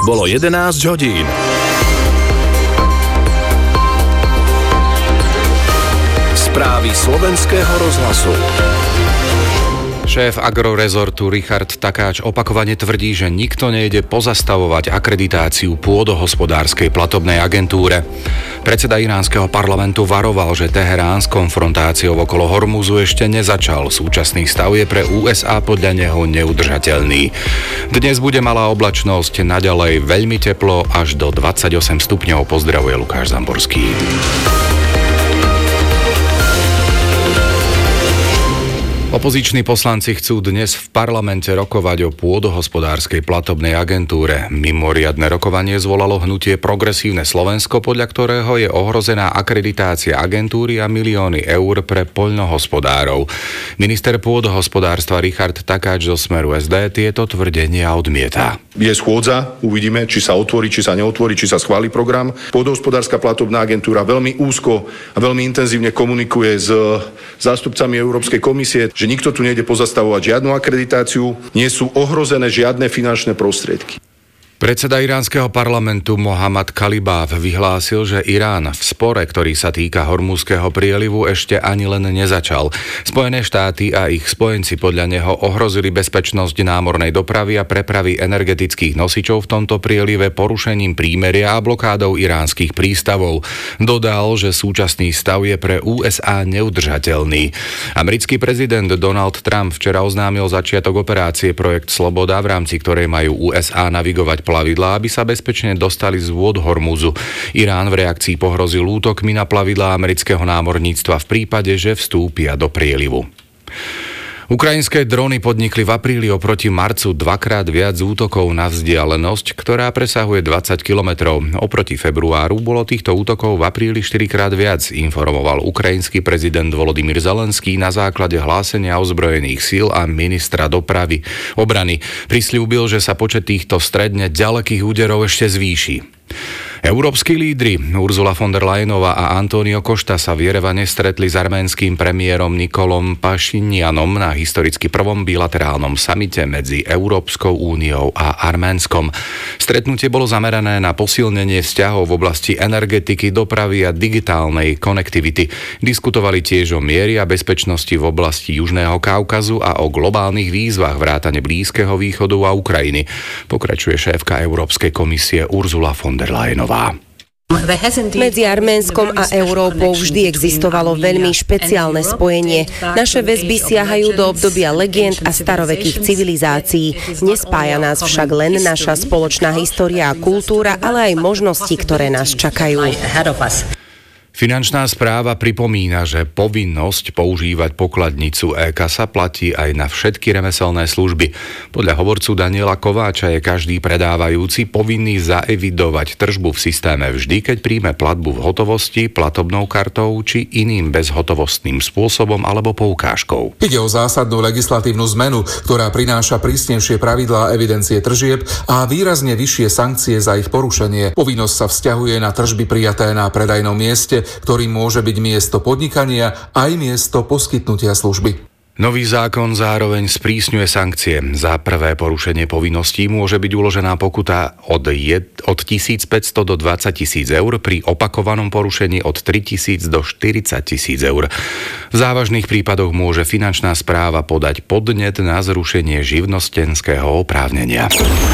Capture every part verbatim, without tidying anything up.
Bolo jedenásť hodín. Správy slovenského rozhlasu. Šéf Agrorezortu Richard Takáč opakovane tvrdí, že nikto nejde pozastavovať akreditáciu pôdohospodárskej platobnej agentúre. Predseda iránskeho parlamentu varoval, že Teherán s konfrontáciou okolo Hormuzu ešte nezačal. Súčasný stav je pre ú es á podľa neho neudržateľný. Dnes bude malá oblačnosť, naďalej veľmi teplo až do dvadsaťosem stupňov. Pozdravuje Lukáš Zamborský. Opoziční poslanci chcú dnes v parlamente rokovať o pôdohospodárskej platobnej agentúre. Mimoriadne rokovanie zvolalo hnutie Progresívne Slovensko, podľa ktorého je ohrozená akreditácia agentúry a milióny eur pre poľnohospodárov. Minister pôdohospodárstva Richard Takáč zo Smeru es dé tieto tvrdenia odmieta. Je schôdza, uvidíme, či sa otvorí, či sa neotvorí, či sa schváli program. Pôdohospodárska platobná agentúra veľmi úzko a veľmi intenzívne komunikuje s zástupcami Európskej komisie, že nikto tu nejde pozastavovať žiadnu akreditáciu, nie sú ohrozené žiadne finančné prostriedky. Predseda iránskeho parlamentu Mohammad Kalibáv vyhlásil, že Irán v spore, ktorý sa týka Hormuzského prielivu, ešte ani len nezačal. Spojené štáty a ich spojenci podľa neho ohrozili bezpečnosť námornej dopravy a prepravy energetických nosičov v tomto prielive porušením prímeria a blokádou iránskych prístavov. Dodal, že súčasný stav je pre ú es á neudržateľný. Americký prezident Donald Trump včera oznámil začiatok operácie Projekt Sloboda, v rámci ktorej majú ú es á navigovať plavidlá, aby sa bezpečne dostali z vôd Hormuzu. Irán v reakcii pohrozil útokmi na plavidlá amerického námorníctva v prípade, že vstúpia do prielivu. Ukrajinské dróny podnikli v apríli oproti marcu dvakrát viac útokov na vzdialenosť, ktorá presahuje dvadsať kilometrov. Oproti februáru bolo týchto útokov v apríli štyrikrát viac, informoval ukrajinský prezident Volodymyr Zelenský na základe hlásenia ozbrojených síl a ministra dopravy obrany. Prisľúbil, že sa počet týchto stredne ďalekých úderov ešte zvýši. Európski lídri Ursula von der Leyenová a Antonio Costa sa v Jerevane stretli s arménskym premiérom Nikolom Pašinianom na historicky prvom bilaterálnom samite medzi Európskou úniou a Arménskom. Stretnutie bolo zamerané na posilnenie vzťahov v oblasti energetiky, dopravy a digitálnej konektivity. Diskutovali tiež o mieri a bezpečnosti v oblasti Južného Kaukazu a o globálnych výzvach vrátane Blízkeho východu a Ukrajiny. Pokračuje šéfka Európskej komisie Ursula von der Leyenová. Medzi Arménskom a Európou vždy existovalo veľmi špeciálne spojenie. Naše väzby siahajú do obdobia legend a starovekých civilizácií. Nespája nás však len naša spoločná história a kultúra, ale aj možnosti, ktoré nás čakajú. Finančná správa pripomína, že povinnosť používať pokladnicu e-kasa platí aj na všetky remeselné služby. Podľa hovorcu Daniela Kováča je každý predávajúci povinný zaevidovať tržbu v systéme vždy, keď príjme platbu v hotovosti, platobnou kartou či iným bezhotovostným spôsobom alebo poukážkou. Ide o zásadnú legislatívnu zmenu, ktorá prináša prísnejšie pravidlá evidencie tržieb a výrazne vyššie sankcie za ich porušenie. Povinnosť sa vzťahuje na tržby prijaté na predajnom mieste, ktorým môže byť miesto podnikania aj miesto poskytnutia služby. Nový zákon zároveň sprísňuje sankcie. Za prvé porušenie povinností môže byť uložená pokuta od, jed, od tisícpäťsto do dvadsať tisíc eur, pri opakovanom porušení od tritisíc do štyridsať tisíc eur. V závažných prípadoch môže finančná správa podať podnet na zrušenie živnostenského oprávnenia.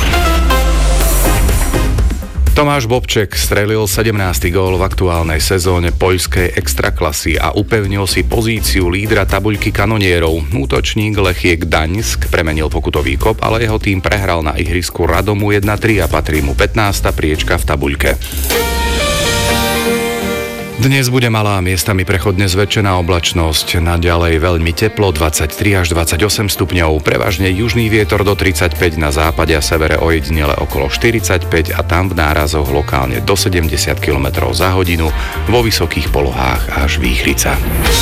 Tomáš Bobček strelil sedemnásty gól v aktuálnej sezóne poľskej extraklasy a upevnil si pozíciu lídra tabuľky kanonierov. Útočník Lechiek Gdaňsk premenil pokutový kop, ale jeho tým prehral na ihrisku Radomu jedna tri a patrí mu pätnásta priečka v tabuľke. Dnes bude malá, miestami prechodne zväčšená oblačnosť, naďalej veľmi teplo, dvadsaťtri až dvadsaťosem stupňov, prevažne južný vietor do tridsaťpäť, na západe a severe ojedinele okolo štyridsaťpäť a tam v nárazoch lokálne do sedemdesiat kilometrov za hodinu, vo vysokých polohách až výchrica.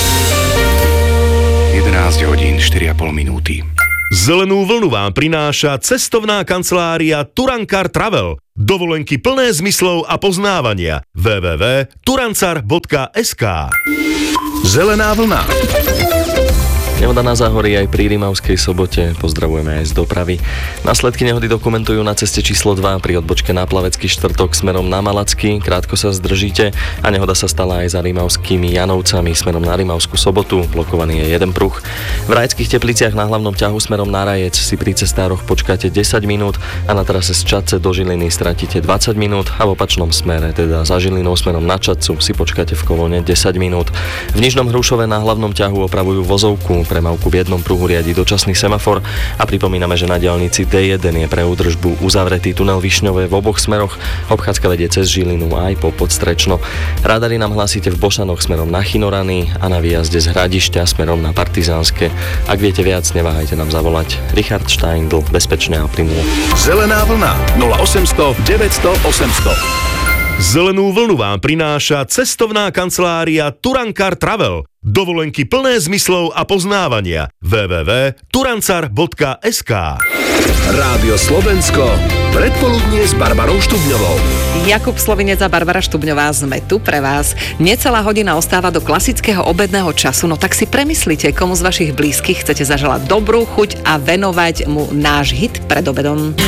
jedenásť hodín štyri a pol minúty. Zelenú vlnu vám prináša cestovná kancelária Turankar Travel. Dovolenky plné zmyslov a poznávania. w w w bodka turancar bodka es ká. Zelená vlna. Nehoda na Záhorí aj pri Rimavskej Sobote. Pozdravujeme aj z dopravy. Následky nehody dokumentujú na ceste číslo dva pri odbočke na Plavecký štvrtok smerom na Malacky. Krátko sa zdržíte a nehoda sa stala aj za Rimavskými Janovcami smerom na Rimavskú Sobotu. Blokovaný je jeden pruh. V Rajeckých Tepliciach na hlavnom ťahu smerom na Rajec si pri cestároch počkáte desať minút a na trase z Čadce do Žiliny stratíte dvadsať minút a v opačnom smere, teda za Žilinou smerom na Čadcu, si počkáte v kolóne desať minút. V Nižnom Hrušove na hlavnom ťahu opravujú vozovku. Premávku v jednom pruhu riadi dočasný semafor a pripomíname, že na diaľnici dé jeden je pre údržbu uzavretý tunel Višňové v oboch smeroch. Obchádzka vedie cez Žilinu aj po Podstrečno. Radary nám hlásite v Bošanoch smerom na Chinorany a na výjazde z Hradišťa smerom na Partizánske. Ak viete viac, neváhajte nám zavolať. Richard Steindl, bezpečne a plynulo. Zelená vlna nula osemsto deväťsto osemsto. Zelenú vlnu vám prináša cestovná kancelária Turankar Travel. Dovolenky plné zmyslov a poznávania. w w w bodka turancar bodka es ká. Rádio Slovensko. Predpoludnie s Barbarou Štubňovou. Jakub Slovinec a Barbara Štubňová sme tu pre vás. Necelá hodina ostáva do klasického obedného času, no tak si premyslite, komu z vašich blízkych chcete zaželať dobrú chuť a venovať mu náš hit pred obedom.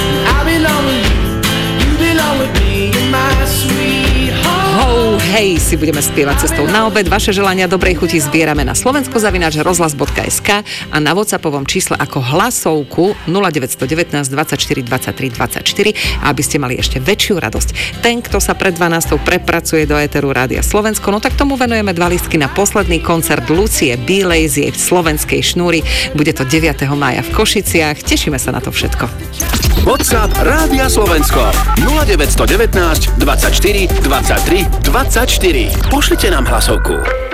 Ho, hej, si budeme spievať cestou na obed. Vaše želania dobrej chuti zbierame na slovensko zavináč rozhlas bodka es ká a na WhatsAppovom čísle ako hlasovku nula deväť jedna deväť dvadsaťštyri dvadsaťtri dvadsaťštyri, aby ste mali ešte väčšiu radosť. Ten, kto sa pred dvanástou prepracuje do éteru Rádia Slovensko, no tak tomu venujeme dva lístky na posledný koncert Lucie Bílej z jej slovenskej šnúry. Bude to deviateho mája v Košiciach. Tešíme sa na to všetko. WhatsApp Rádia Slovensko nula deväť jedna deväť dvadsaťštyri dvadsaťtri dvadsaťštyri. Pošlite nám hlasovku.